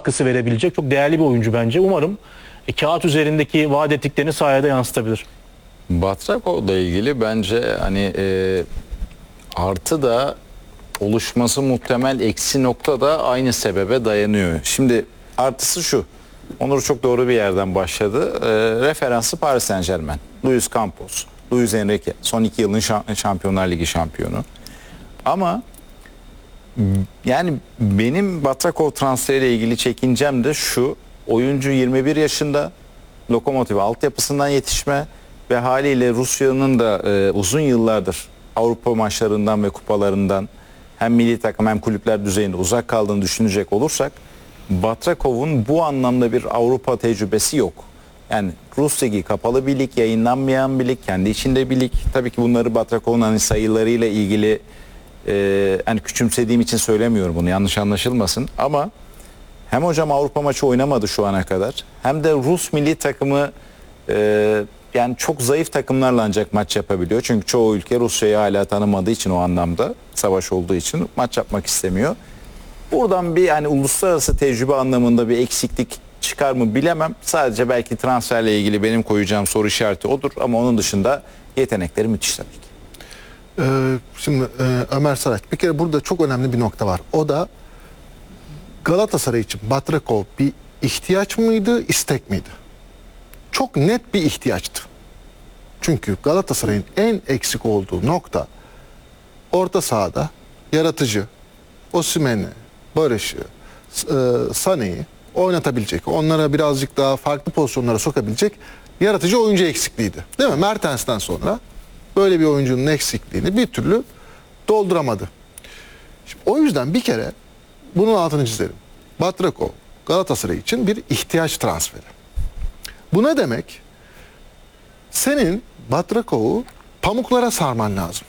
katkısı verebilecek çok değerli bir oyuncu bence. Umarım kağıt üzerindeki vaat ettiklerini sahada yansıtabilir. Batrakov'la ilgili bence hani artı da oluşması muhtemel eksi nokta da aynı sebebe dayanıyor. Şimdi artısı şu. Onur çok doğru bir yerden başladı. Referansı Paris Saint-Germain. Luis Campos, Luis Enrique. Son 2 yılın Şampiyonlar Ligi şampiyonu. Ama yani benim Batrakov transferiyle ilgili çekincem de şu. Oyuncu 21 yaşında. Lokomotiv altyapısından yetişme ve haliyle Rusya'nın da uzun yıllardır Avrupa maçlarından ve kupalarından hem milli takım hem kulüpler düzeyinde uzak kaldığını düşünecek olursak Batrakov'un bu anlamda bir Avrupa tecrübesi yok. Yani Rus Ligi kapalı bir lig, yayınlanmayan bir lig, kendi içinde bir lig. Tabii ki bunları Batrakov'un hani sayılarıyla ilgili hani küçümsediğim için söylemiyorum, bunu yanlış anlaşılmasın, ama hem hocam Avrupa maçı oynamadı şu ana kadar, hem de Rus milli takımı yani çok zayıf takımlarla ancak maç yapabiliyor. Çünkü çoğu ülke Rusya'yı hala tanımadığı için, o anlamda savaş olduğu için maç yapmak istemiyor. Buradan bir yani uluslararası tecrübe anlamında bir eksiklik çıkar mı bilemem. Sadece belki transferle ilgili benim koyacağım soru işareti odur, ama onun dışında yetenekleri müthiş tabii ki. Şimdi Ömer Saraç, bir kere burada çok önemli bir nokta var. O da Galatasaray için Batrakov bir ihtiyaç mıydı, istek miydi? Çok net bir ihtiyaçtı. Çünkü Galatasaray'ın en eksik olduğu nokta orta sahada yaratıcı, Osimhen'i, Barış'ı, Sané'yi oynatabilecek, onlara birazcık daha farklı pozisyonlara sokabilecek yaratıcı oyuncu eksikliğiydi. Değil mi? Mertens'ten sonra böyle bir oyuncunun eksikliğini bir türlü dolduramadı. Şimdi o yüzden bir kere bunun altını çizelim. Batrakov Galatasaray için bir ihtiyaç transferi. Bu ne demek? Senin Batrakov'u pamuklara sarman lazım.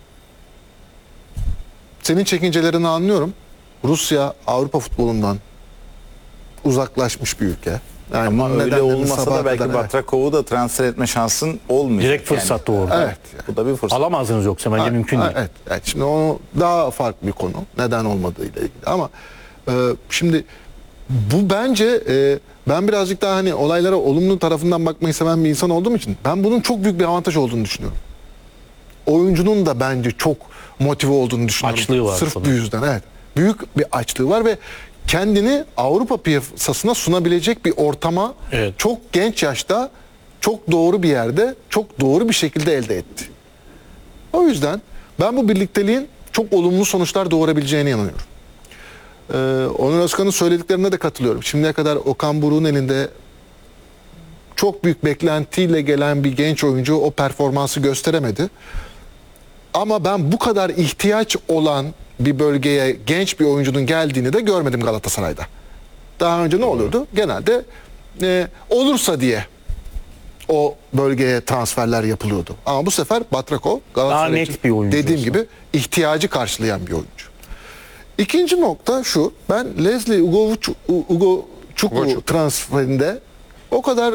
Senin çekincelerini anlıyorum. Rusya Avrupa futbolundan uzaklaşmış bir ülke. Yani ama öyle olmasa da sabaha belki kadar, Batrakov'u da transfer etme şansın olmayacak. Direkt fırsat doğurdu. Evet. Bu da bir fırsat. Alamazdınız yoksa bence mümkün değil. Evet, evet. Şimdi o daha farklı bir konu. Neden olmadığıyla ilgili. Ama şimdi bu bence ben birazcık daha hani olaylara olumlu tarafından bakmayı seven bir insan olduğum için ben bunun çok büyük bir avantaj olduğunu düşünüyorum. Oyuncunun da bence çok motive olduğunu düşünüyorum. Açlığı var Sırf tabii. bu yüzden, evet. Büyük bir açlığı var ve kendini Avrupa piyasasına sunabilecek bir ortama Evet. çok genç yaşta, çok doğru bir yerde, çok doğru bir şekilde elde etti. O yüzden ben bu birlikteliğin çok olumlu sonuçlar doğurabileceğine inanıyorum. Onur Özkan'ın söylediklerine de katılıyorum. Şimdiye kadar Okan Buruk'un elinde çok büyük beklentiyle gelen bir genç oyuncu o performansı gösteremedi. Ama ben bu kadar ihtiyaç olan bir bölgeye genç bir oyuncunun geldiğini de görmedim Galatasaray'da. Daha önce ne oluyordu? Genelde olursa diye o bölgeye transferler yapılıyordu. Ama bu sefer Batrakov Galatasaray net için bir oyuncu dediğim aslında. gibi ihtiyacı karşılayan bir oyuncu. İkinci nokta şu. Ben Leslie Ugochukwu transferinde o kadar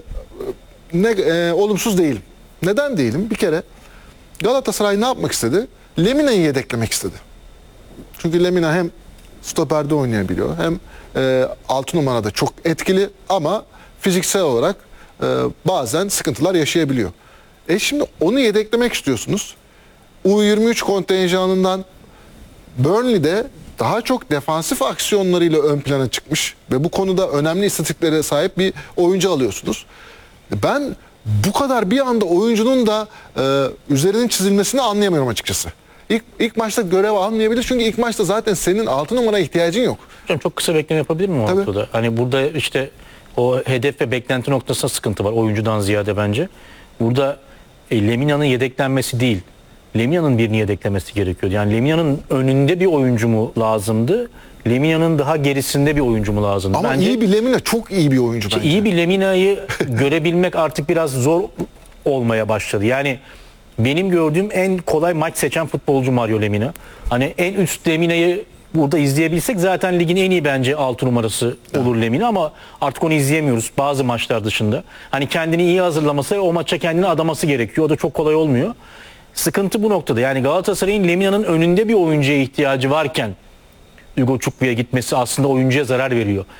olumsuz değilim. Neden değilim? Bir kere Galatasaray ne yapmak istedi? Lemina'yı yedeklemek istedi. Çünkü Lemina hem stoperde oynayabiliyor, hem 6 numarada çok etkili, ama fiziksel olarak bazen sıkıntılar yaşayabiliyor. Şimdi onu yedeklemek istiyorsunuz. U23 kontenjanından Burnley'de daha çok defansif aksiyonlarıyla ön plana çıkmış ve bu konuda önemli istatistiklere sahip bir oyuncu alıyorsunuz. Ben bu kadar bir anda oyuncunun da üzerinin çizilmesini anlayamıyorum açıkçası. İlk maçta görev almayabilir, çünkü ilk maçta zaten senin 6 numaraya ihtiyacın yok. Hocam çok kısa bekleme yapabilir miyim o Tabii. noktada? Hani burada işte o hedef ve beklenti noktasında sıkıntı var oyuncudan ziyade bence. Burada Lemina'nın yedeklenmesi değil, Lemina'nın birini yedeklemesi gerekiyordu. Yani Lemina'nın önünde bir oyuncu mu lazımdı? Lemina'nın daha gerisinde bir oyuncu mu lazımdı? Ama bence iyi bir Lemina çok iyi bir oyuncu bence. İyi bir Lemina'yı görebilmek artık biraz zor olmaya başladı. Yani benim gördüğüm en kolay maç seçen futbolcu Mario Lemina. Hani en üst Lemina'yı burada izleyebilsek zaten ligin en iyi bence 6 numarası olur Lemina, ama artık onu izleyemiyoruz bazı maçlar dışında. Hani kendini iyi hazırlaması ve o maça kendini adaması gerekiyor. O da çok kolay olmuyor. Sıkıntı bu noktada. Yani Galatasaray'ın Lemina'nın önünde bir oyuncuya ihtiyacı varken Ugochukwu'ya gitmesi aslında oyuncuya zarar veriyor.